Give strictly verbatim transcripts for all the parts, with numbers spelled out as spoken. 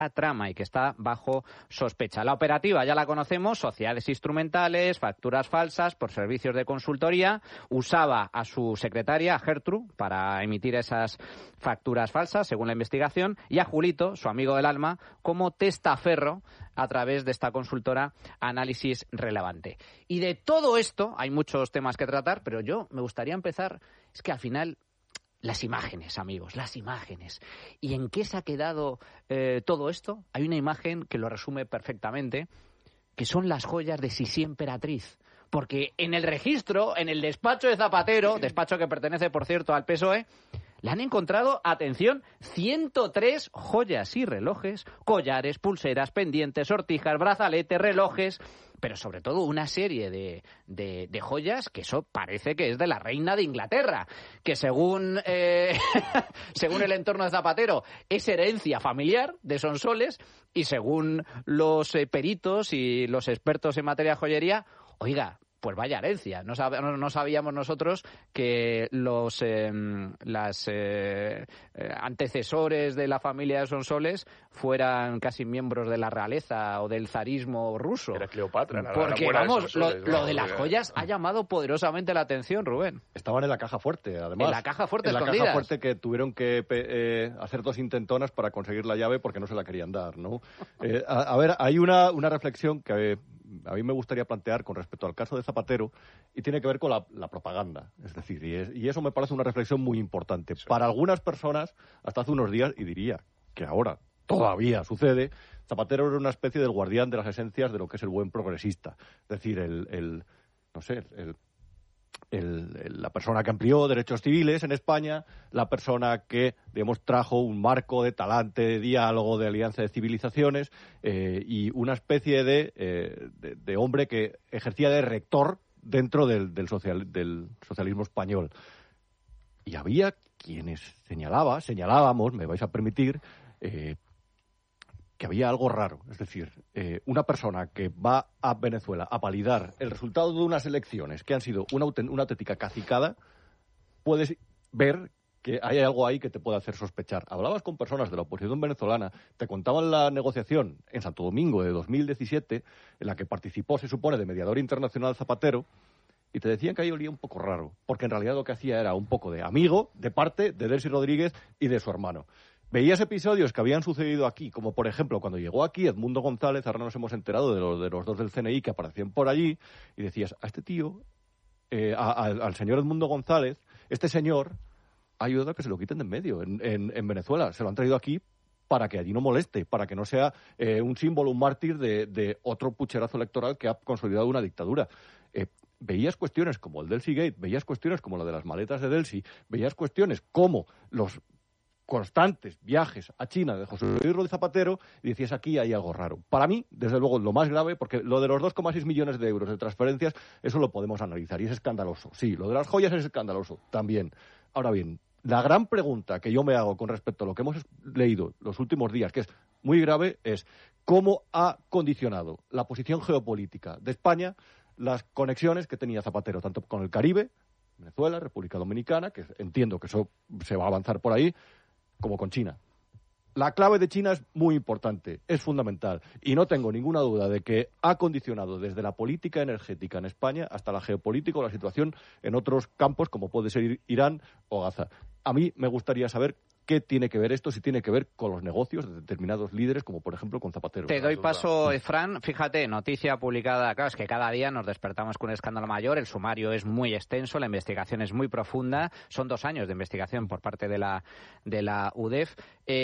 trama y que está bajo sospecha. La operativa ya la conocemos, sociedades instrumentales, facturas falsas por servicios de consultoría. Usaba a su secretaria, a Gertrude, para emitir esas facturas falsas, según la investigación, y a Julito, su amigo del alma, como testaferro a través de esta consultora Análisis Relevante. Y de todo esto hay muchos temas que tratar, pero yo me gustaría empezar, es que al final... Las imágenes, amigos, las imágenes. ¿Y en qué se ha quedado eh, todo esto? Hay una imagen que lo resume perfectamente, que son las joyas de Sisi Emperatriz. Porque en el registro, en el despacho de Zapatero, despacho que pertenece, por cierto, al P S O E, le han encontrado, atención, ciento tres joyas y relojes, collares, pulseras, pendientes, sortijas, brazaletes, relojes... pero sobre todo una serie de, de, de joyas que eso parece que es de la reina de Inglaterra, que según eh, según el entorno de Zapatero es herencia familiar de Sonsoles, y según los eh, peritos y los expertos en materia de joyería, oiga, pues vaya herencia. No, sab- no, no sabíamos nosotros que los eh, las eh, eh, antecesores de la familia de Sonsoles fueran casi miembros de la realeza o del zarismo ruso. Era Cleopatra. La, Porque, la vamos, de Sonsoles, lo, ¿no? lo de las joyas ha llamado poderosamente la atención, Rubén. Estaban en la caja fuerte, además. En la caja fuerte En la escondidas. caja fuerte, que tuvieron que eh, hacer dos intentonas para conseguir la llave porque no se la querían dar, ¿no? Eh, a, a ver, hay una, una reflexión que... Eh, a mí me gustaría plantear con respecto al caso de Zapatero, y tiene que ver con la, la propaganda. Es decir, y, es, y eso me parece una reflexión muy importante. Sí. Para algunas personas, hasta hace unos días, y diría que ahora todavía sucede, Zapatero era una especie del guardián de las esencias de lo que es el buen progresista. Es decir, el, el no sé, el... El, el, la persona que amplió derechos civiles en España, la persona que, digamos, trajo un marco de talante, de diálogo, de alianza de civilizaciones, eh, y una especie de, eh, de, de hombre que ejercía de rector dentro del, del, social, del socialismo español. Y había quienes señalaba, señalábamos, me vais a permitir, eh, que había algo raro. Es decir, eh, una persona que va a Venezuela a validar el resultado de unas elecciones que han sido una, una auténtica cacicada, puedes ver que hay algo ahí que te puede hacer sospechar. Hablabas con personas de la oposición venezolana, te contaban la negociación en Santo Domingo de dos mil diecisiete, en la que participó, se supone, de mediador internacional Zapatero, y te decían que ahí olía un poco raro, porque en realidad lo que hacía era un poco de amigo de parte de Delcy Rodríguez y de su hermano. Veías episodios que habían sucedido aquí, como por ejemplo cuando llegó aquí Edmundo González, ahora nos hemos enterado de los, de los dos del C N I que aparecían por allí, y decías, a este tío, eh, a, a, al señor Edmundo González, este señor ha ayudado a que se lo quiten de en medio en, en, en Venezuela. Se lo han traído aquí para que allí no moleste, para que no sea eh, un símbolo, un mártir de, de otro pucherazo electoral que ha consolidado una dictadura. Eh, veías cuestiones como el Delcy Gate, veías cuestiones como la de las maletas de Delcy, veías cuestiones como los constantes viajes a China de José Luis Rodríguez Zapatero, y decías, aquí hay algo raro. Para mí, desde luego, lo más grave, porque lo de los dos coma seis millones de euros de transferencias, eso lo podemos analizar, y es escandaloso. Sí, lo de las joyas es escandaloso, también. Ahora bien, la gran pregunta que yo me hago con respecto a lo que hemos leído los últimos días, que es muy grave, es cómo ha condicionado la posición geopolítica de España las conexiones que tenía Zapatero, tanto con el Caribe, Venezuela, República Dominicana, que entiendo que eso se va a avanzar por ahí, como con China. La clave de China es muy importante, es fundamental, y no tengo ninguna duda de que ha condicionado desde la política energética en España hasta la geopolítica o la situación en otros campos, como puede ser Irán o Gaza. A mí me gustaría saber qué tiene que ver esto, si tiene que ver con los negocios de determinados líderes, como por ejemplo con Zapatero. Te doy paso, Fran. Fíjate, noticia publicada, claro, es que cada día nos despertamos con un escándalo mayor, el sumario es muy extenso, la investigación es muy profunda, son dos años de investigación por parte de la, de la U D E F.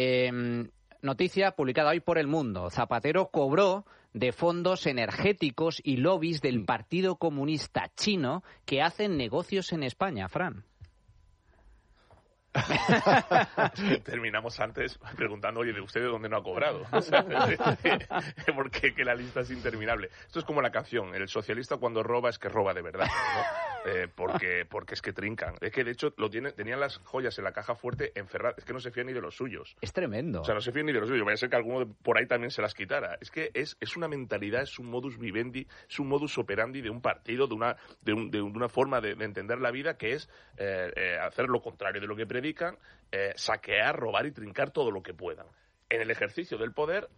Eh, noticia publicada hoy por El Mundo. Zapatero cobró de fondos energéticos y lobbies del Partido Comunista Chino que hacen negocios en España, Fran. Terminamos antes preguntando, oye, ¿de usted de dónde no ha cobrado? O sea, porque que la lista es interminable. Esto es como la canción, el socialista cuando roba es que roba de verdad, ¿no? Eh, porque, porque es que trincan. Es que de hecho lo tiene, tenían las joyas en la caja fuerte enferradas, es que no se fían ni de los suyos. Es tremendo. O sea, no se fían ni de los suyos, vaya a ser que alguno de, por ahí también se las quitara. Es que es, es una mentalidad, es un modus vivendi, es un modus operandi de un partido, de una, de un, de una forma de, de entender la vida que es eh, eh, hacer lo contrario de lo que predican, eh, saquear, robar y trincar todo lo que puedan. en el ejercicio del poder